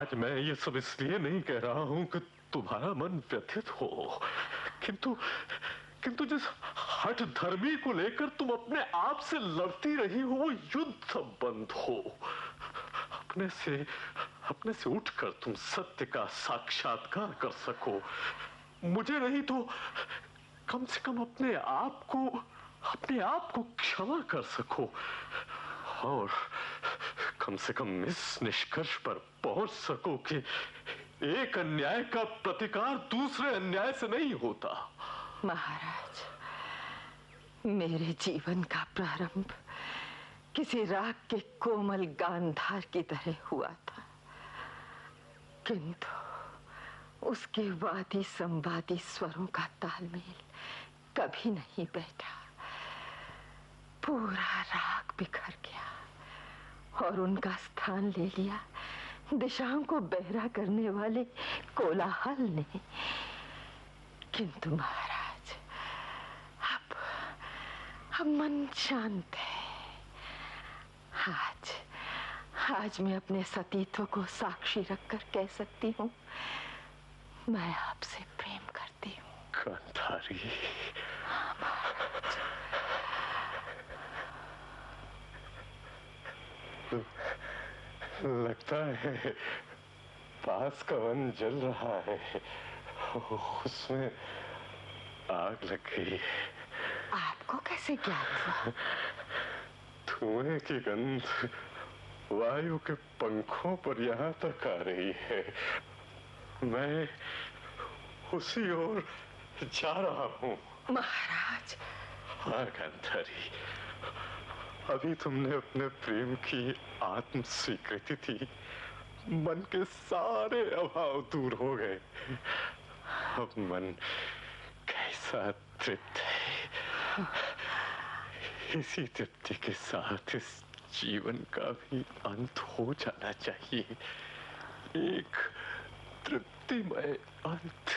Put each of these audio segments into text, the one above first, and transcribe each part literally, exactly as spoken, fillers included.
मैं ये सब इसलिए नहीं कह रहा हूं कि तुम्हारा मन व्यथित हो, किंतु किंतु जिस हठ धर्मी को लेकर तुम अपने आप से लड़ती रही हो वो युद्ध संबंध हो। अपने से अपने से उठकर तुम सत्य का साक्षात्कार कर सको, मुझे नहीं तो कम से कम अपने आप को अपने आप को क्षमा कर सको, और कम से कम इस निष्कर्ष पर पहुंच सको कि एक अन्याय का प्रतिकार दूसरे अन्याय से नहीं होता। महाराज, मेरे जीवन का प्रारंभ किसी राग के कोमल गांधार की तरह हुआ था, किंतु उसके वादी संवादी स्वरों का तालमेल कभी नहीं बैठा। पूरा राग बिखर गया और उनका स्थान ले लिया दिशाओं को बहरा करने वाले कोलाहल ने। किंतु महाराज, अब अब मन शांत है। आज आज मैं अपने सतीत्व को साक्षी रखकर कह सकती हूँ, मैं आपसे प्रेम करती हूँ। गांधारी, हाँ महाराज। लगता है पास का वन जल रहा है, उसमें आग लग गई। आपको कैसे ज्ञात हुआ? धुएं की गंध वायु के पंखों पर यहाँ तक आ रही है। मैं उसी ओर जा रहा हूँ। महाराज। हाँ गांधारी, अभी तुमने अपने प्रेम की आत्म स्वीकृति थी, मन के सारे अभाव दूर हो गए। अब मन कैसा तृप्त है। इसी तृप्ति के साथ इस जीवन का भी अंत हो जाना चाहिए, एक तृप्तिमय अंत।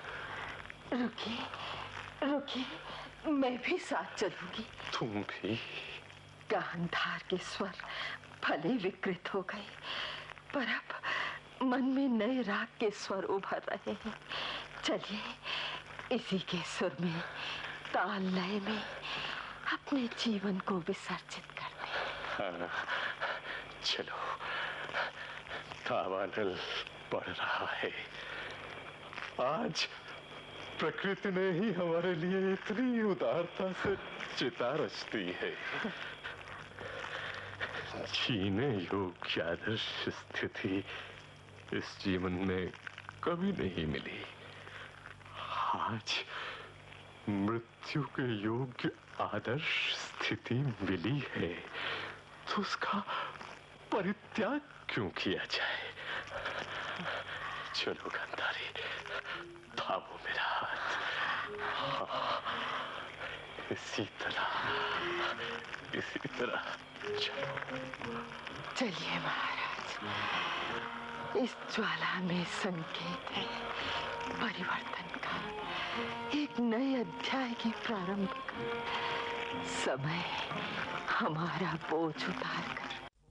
रुकिए रुकिए, मैं भी साथ चलूंगी। तुम भी? गांधार के स्वर भले विकृत हो गए, पर अब मन में नए राग के स्वर उभर रहे हैं। चलिए इसी के सुर में, ताल लय में अपने जीवन को विसर्जित कर दें। हाँ, चलो। दावानल बढ़ रहा है। आज प्रकृति ने ही हमारे लिए इतनी उदारता से चिता रचती है। जीने योग्य आदर्श स्थिति इस जीवन में कभी नहीं मिली। आज मृत्यु के योग्य आदर्श स्थिति मिली है, तो उसका परित्याग क्यों किया जाए? चलो गांधारी, थामो मेरा हाथ। हाँ, इसी तरह इसी तरह चलो। चलिए महाराज, इस ज्वाला में संकेत है परिवर्तन का, एक नए अध्याय के प्रारंभ का। समय हमारा बोझ उतार कर